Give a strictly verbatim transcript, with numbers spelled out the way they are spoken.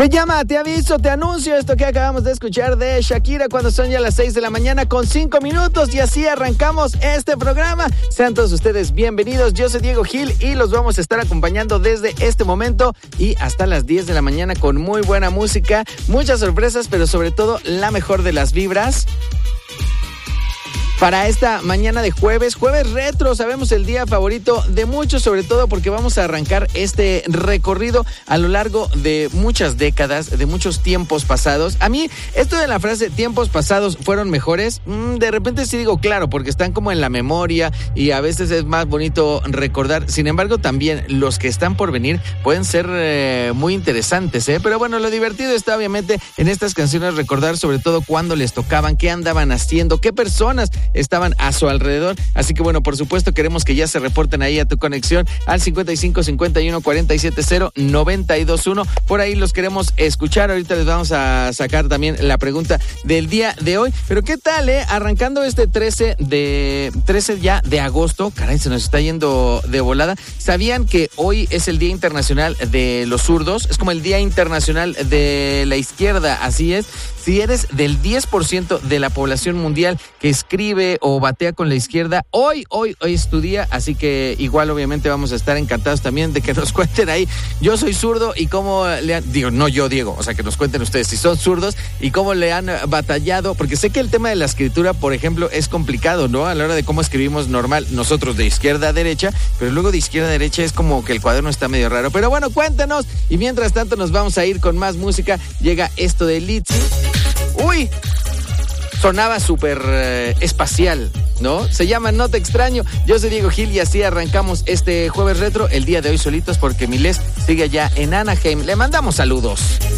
Se llama Te Aviso, Te Anuncio, esto que acabamos de escuchar de Shakira cuando son ya las seis de la mañana con cinco minutos y así arrancamos este programa. Sean todos ustedes bienvenidos, yo soy Diego Gil y los vamos a estar acompañando desde este momento y hasta las diez de la mañana con muy buena música, muchas sorpresas, pero sobre todo la mejor de las vibras. Para esta mañana de jueves, jueves retro, sabemos el día favorito de muchos, sobre todo porque vamos a arrancar este recorrido a lo largo de muchas décadas, de muchos tiempos pasados. A mí, esto de la frase tiempos pasados fueron mejores, mmm, de repente sí digo claro, porque están como en la memoria y a veces es más bonito recordar. Sin embargo, también los que están por venir pueden ser eh, muy interesantes, ¿eh? Pero bueno, lo divertido está obviamente en estas canciones recordar sobre todo cuándo les tocaban, qué andaban haciendo, qué personas estaban a su alrededor, así que bueno, por supuesto queremos que ya se reporten ahí a tu conexión al cincuenta y cinco cincuenta y uno cuarenta y siete cero noventa y dos uno, por ahí los queremos escuchar. Ahorita les vamos a sacar también la pregunta del día de hoy, pero qué tal, eh, arrancando este trece de trece ya de agosto, caray, se nos está yendo de volada. ¿Sabían que hoy es el Día Internacional de los Zurdos? Es como el Día Internacional de la Izquierda, así es. Si eres del diez por ciento de la población mundial que escribe o batea con la izquierda, hoy, hoy, hoy es tu día, así que igual obviamente vamos a estar encantados también de que nos cuenten ahí, yo soy zurdo y cómo le han, digo, no yo Diego, o sea que nos cuenten ustedes si son zurdos y cómo le han batallado, porque sé que el tema de la escritura, por ejemplo, es complicado, ¿no? A la hora de cómo escribimos normal, nosotros de izquierda a derecha, pero luego de izquierda a derecha es como que el cuaderno está medio raro, pero bueno, cuéntanos, y mientras tanto nos vamos a ir con más música, llega esto de Litzy. Uy, sonaba súper eh, espacial, ¿no? Se llama No Te Extraño. Yo soy Diego Gil y así arrancamos este jueves retro, el día de hoy solitos porque Milés sigue allá en Anaheim. Le mandamos saludos.